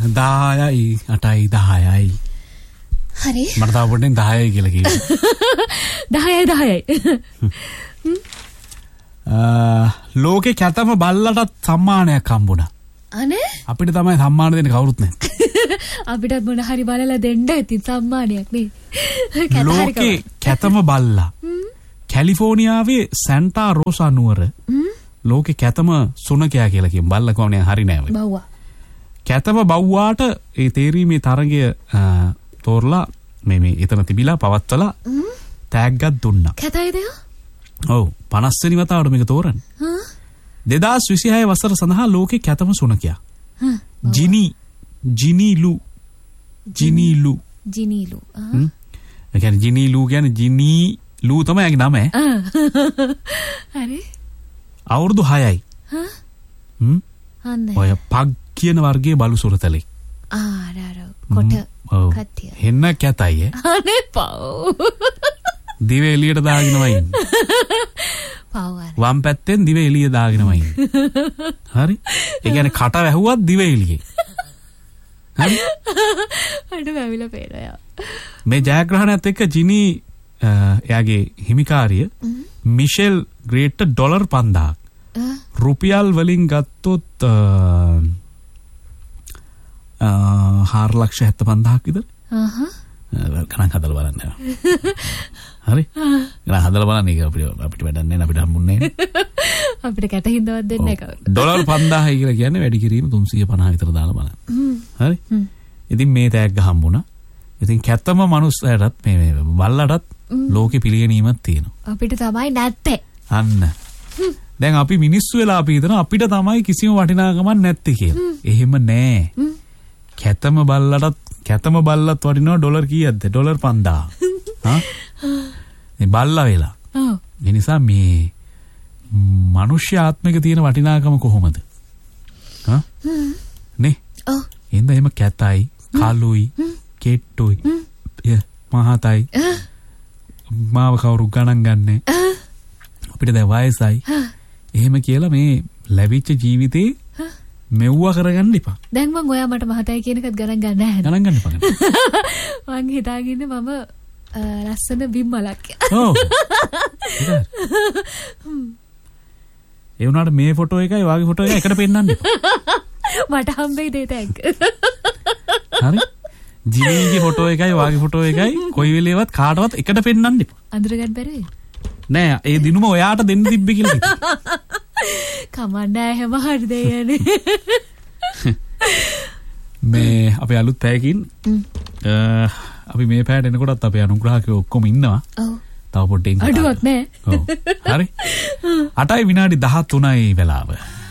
10යි 8යි 10යි. හරි. මට තාම පොඩ්ඩෙන් 10යි කියලා කිව්වා. 10යි. ලෝකේ කැතම බල්ලටත් සම්මානයක් හම්බුණා. අනේ අපිට තමයි සම්මාන දෙන්න කවුරුත් නැහැ. අපිටත් මොන හරි බලලා දෙන්න ඇති සම්මානයක් නේ. ලෝකේ කැතම බල්ලා. කැලිෆෝනියාවේ සැන්ටා රෝසා නුවර ලෝකේ කැතම සුනකයා කියලා කියන බල්ලා කොහොමද හරි නෑ. බව්වා. කැතම බව්වාට ඒ තේරීමේ තරගය තෝරලා මේ එතන තිබිලා පවත්වලා ටැග් එකක් දුන්නා. කැතයිද? ඔව් 50 වෙනි වතාවට මේක තෝරන්නේ. 2026 වසර සඳහා ලෝකේ කැතම සුනකයා. ජිනීලු. ඒ කියන්නේ ජිනීලු කියන්නේ ජිනීලු තමයි යගේ නම. හරි. අවුරුදු 6යි. අනේ. ඔය පග් කියන වර්ගයේ බලු සුරතලෙක්. කොට කට්ටිය. හෙන්න කැතයි. අනේ පව්. දිව එළියට දාගෙනමයි ඉන්නේ. පව්. වම් පැත්තෙන් දිව එළිය දාගෙනමයි ඉන්නේ. හරි. ඒ කියන්නේ කට වැහුවත් දිව එළියේ. හරි. අඩ වැවිලා පේනවා. මේ ජයග්‍රහණයත් එක්ක ජිනී එයාගේ හිමිකාරිය මිෂෙල් ග්‍රේට් ඩොලර් 5000ක් රුපියල් වලින් ගත්තොත් 4,75,000ක් විතර. ගණන් හදලා බලන්න. හරි. ගණන් හදලා බලන්න ඒක අපිට වැඩක් නැහැ අපිට හම්බුන්නේ නැහැ. අපිට කැට හින්දාවත් දෙන්නේ නැහැ කවුරු. ඩොලර් 5000යි කියලා කියන්නේ වැඩි කිරීම 350 විතර දාලා බලන්න. හරි. ඉතින් මේ තෑග්ග හම්බුණා. ඉතින් කැතම මනුස්සයටත් මේ බල්ලටත් ලෝකෙ පිළිගැනීමක් තියෙනවා. අපිට තමයි නැත්තේ. අන්න. දැන් අපි මිනිස්සු වෙලා අපි හිතනවා අපිට තමයි කිසිම වටිනාකමක් නැත්තේ කියලා. එහෙම නෑ. කැතම බල්ලත් වටිනවා ඩොලර් කීයක්ද? ඩොලර් 5000. හා? මේ බල්ලා වෙලා. ඔව්. ඒ නිසා මේ මනුෂ්‍ය ආත්මික තියෙන වටිනාකම කොහොමද? හා? නේ? ඔව්. එහෙනම් එහෙම කැතයි, කලුයි, කෙට්ටුයි, මහතයි. මාව කවුරු ගණන් ගන්නෑ. අපිට දැන් වයසයි. එහෙම කියලා මේ ලැබිච්ච ජීවිතේ මෙව්වා කරගන්න එපා. දැන් මම ඔයා මට මහතයි කියන එකත් ගණන් ගන්න නැහැ. ගණන් ගන්න එපා. මං හිතාගෙන මම ලස්සන බිම්මලක්. ඔව්. ඒ වුණාට මේ ෆොටෝ එකයි වාගේ ෆොටෝ එකයි එකට පෙන්නන්න එපා. මට හම්බෙයි දෙත ඇක්ක. හරි. ජීවිගේ ෆොටෝ එකයි වාගේ ෆොටෝ එකයි කොයි වෙලේවත් කාටවත් එකට පෙන්නන්න එපා. අඳුර ගන්න බැරි වෙයි. නෑ ඒ දිනුම ඔයාට දෙන්න තිබ්බේ කියලා හිතා. කමන්නේ හැම හරි දෙයනේ. මේ අපේ අලුත් පැයකින් අපි මේ පැයට එනකොටත් අපේ අනුග්‍රහකයෝ ඔක්කොම ඉන්නවා. ඔව්. තව පොඩ්ඩකින් අඩුවක් නෑ. ඔව්. හරි. 8යි විනාඩි 13යි වෙලාව.